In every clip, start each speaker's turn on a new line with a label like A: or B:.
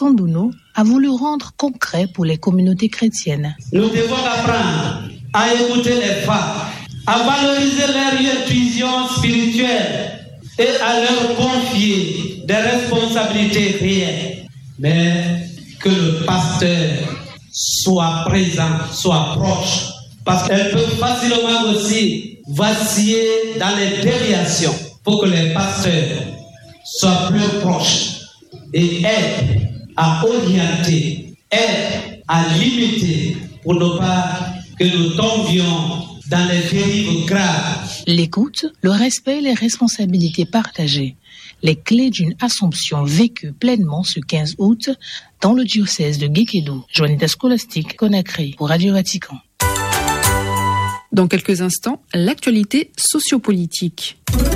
A: Sandouno a voulu rendre concret pour les communautés chrétiennes.
B: Nous devons apprendre à écouter les femmes, à valoriser leur intuition spirituelle et à leur confier des responsabilités réelles. Mais que le pasteur soit présent, soit proche, parce qu'elle peut facilement aussi vaciller dans les déviations. Pour que les pasteurs soient plus proches et aident à orienter, aident à limiter pour ne pas que nous tombions dans les dérives graves.
A: L'écoute, le respect et les responsabilités partagées. Les clés d'une Assomption vécue pleinement ce 15 août dans le diocèse de Guékédou. Joanita Scolastique, Conakry, pour Radio Vatican.
C: Dans quelques instants, l'actualité sociopolitique.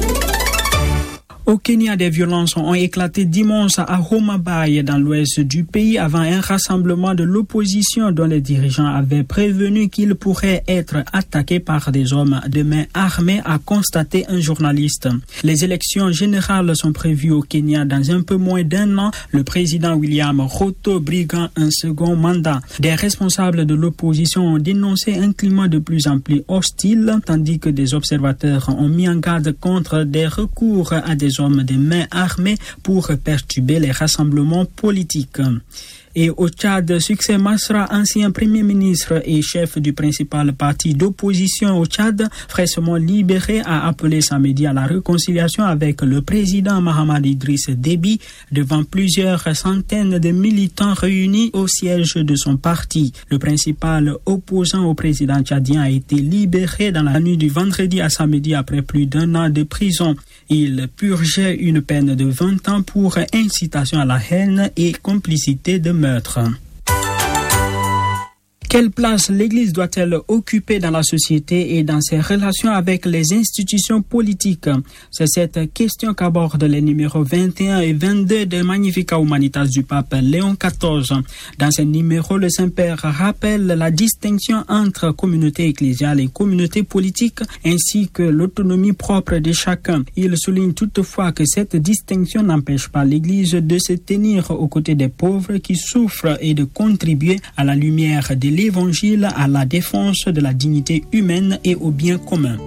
D: Au Kenya, des violences ont éclaté dimanche à Homa Bay, dans l'ouest du pays, avant un rassemblement de l'opposition dont les dirigeants avaient prévenu qu'ils pourraient être attaqués par des hommes de main armées, a constaté un journaliste. Les élections générales sont prévues au Kenya dans un peu moins d'un an. Le président William Ruto briguant un second mandat. Des responsables de l'opposition ont dénoncé un climat de plus en plus hostile, tandis que des observateurs ont mis en garde contre des recours à des hommes de main armées pour perturber les rassemblements politiques. Et au Tchad, Succès Masra, ancien premier ministre et chef du principal parti d'opposition au Tchad, fraîchement libéré, a appelé samedi à la réconciliation avec le président Mahamadou Idriss Déby devant plusieurs centaines de militants réunis au siège de son parti. Le principal opposant au président tchadien a été libéré dans la nuit du vendredi à samedi après plus d'un an de prison. Il purgeait une peine de 20 ans pour incitation à la haine et complicité de meurtre. Quelle place l'Église doit-elle occuper dans la société et dans ses relations avec les institutions politiques? C'est cette question qu'abordent les numéros 21 et 22 de Magnificat Humanitas du pape Léon XIV. Dans ces numéros, le Saint-Père rappelle la distinction entre communauté ecclésiale et communauté politique, ainsi que l'autonomie propre de chacun. Il souligne toutefois que cette distinction n'empêche pas l'Église de se tenir aux côtés des pauvres qui souffrent et de contribuer à la lumière de l'Évangile, à la défense de la dignité humaine et au bien commun.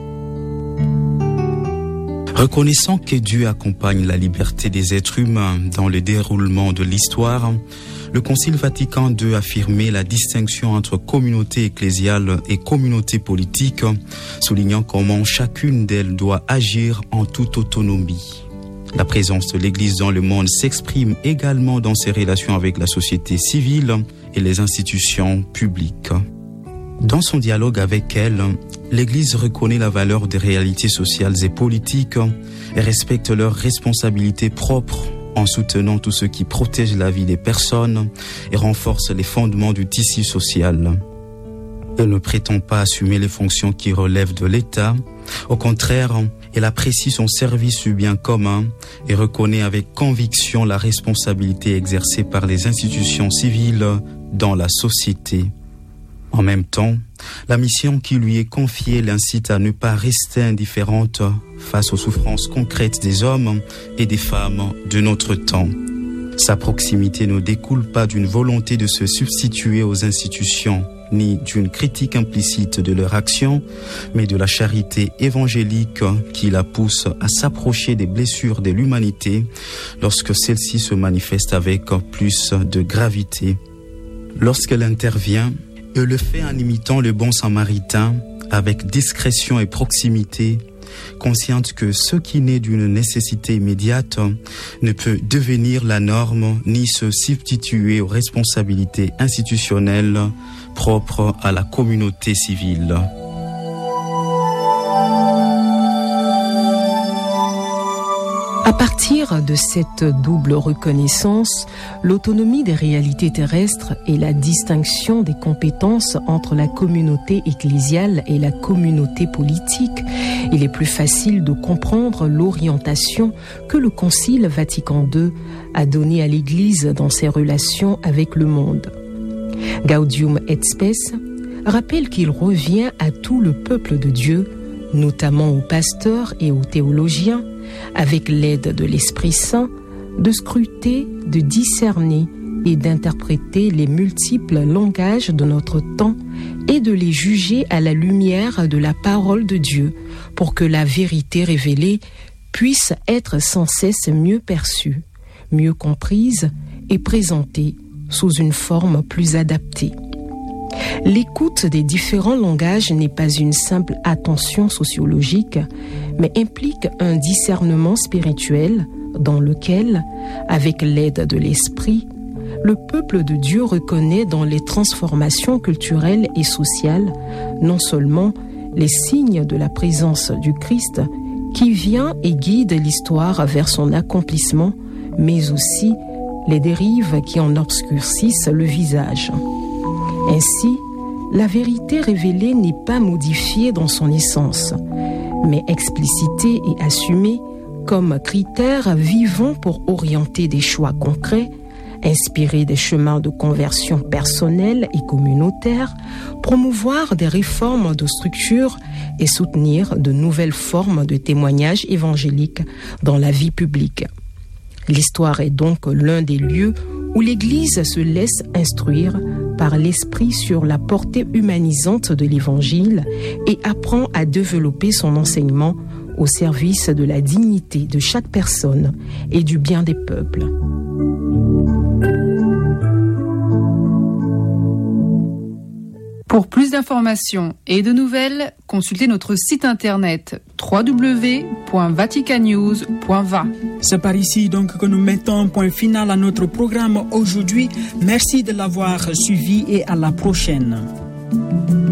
E: Reconnaissant que Dieu accompagne la liberté des êtres humains dans le déroulement de l'histoire, le Concile Vatican II affirmait la distinction entre communauté ecclésiale et communauté politique, soulignant comment chacune d'elles doit agir en toute autonomie. La présence de l'Église dans le monde s'exprime également dans ses relations avec la société civile et les institutions publiques. Dans son dialogue avec elle, l'Église reconnaît la valeur des réalités sociales et politiques et respecte leurs responsabilités propres en soutenant tout ce qui protège la vie des personnes et renforce les fondements du tissu social. Elle ne prétend pas assumer les fonctions qui relèvent de l'État. Au contraire, elle apprécie son service du bien commun et reconnaît avec conviction la responsabilité exercée par les institutions civiles dans la société. En même temps, la mission qui lui est confiée l'incite à ne pas rester indifférente face aux souffrances concrètes des hommes et des femmes de notre temps. Sa proximité ne découle pas d'une volonté de se substituer aux institutions, ni d'une critique implicite de leur action, mais de la charité évangélique qui la pousse à s'approcher des blessures de l'humanité lorsque celle-ci se manifeste avec plus de gravité. Lorsqu'elle intervient, elle le fait en imitant le bon samaritain avec discrétion et proximité, consciente que ce qui naît d'une nécessité immédiate ne peut devenir la norme ni se substituer aux responsabilités institutionnelles propres à la communauté civile.
F: À partir de cette double reconnaissance, l'autonomie des réalités terrestres et la distinction des compétences entre la communauté ecclésiale et la communauté politique, il est plus facile de comprendre l'orientation que le Concile Vatican II a donnée à l'Église dans ses relations avec le monde. Gaudium et Spes rappelle qu'il revient à tout le peuple de Dieu, notamment aux pasteurs et aux théologiens, avec l'aide de l'Esprit Saint, de scruter, de discerner et d'interpréter les multiples langages de notre temps et de les juger à la lumière de la parole de Dieu pour que la vérité révélée puisse être sans cesse mieux perçue, mieux comprise et présentée sous une forme plus adaptée. L'écoute des différents langages n'est pas une simple attention sociologique, mais implique un discernement spirituel dans lequel, avec l'aide de l'esprit, le peuple de Dieu reconnaît dans les transformations culturelles et sociales non seulement les signes de la présence du Christ qui vient et guide l'histoire vers son accomplissement, mais aussi les dérives qui en obscurcissent le visage. Ainsi, la vérité révélée n'est pas modifiée dans son essence, mais explicitée et assumée comme critère vivant pour orienter des choix concrets, inspirer des chemins de conversion personnelle et communautaire, promouvoir des réformes de structure et soutenir de nouvelles formes de témoignage évangélique dans la vie publique. L'histoire est donc l'un des lieux où l'Église se laisse instruire par l'Esprit sur la portée humanisante de l'Évangile et apprend à développer son enseignement au service de la dignité de chaque personne et du bien des peuples.
C: Pour plus d'informations et de nouvelles, consultez notre site internet www.vaticannews.va.
D: C'est par ici donc que nous mettons un point final à notre programme aujourd'hui. Merci de l'avoir suivi et à la prochaine.